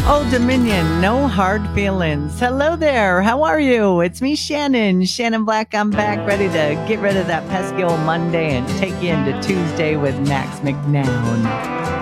Old Dominion, no hard feelings. Hello there. How are you? It's me, Shannon. Shannon Black. I'm back ready to get rid of that pesky old Monday and take you into Tuesday with Max McNown.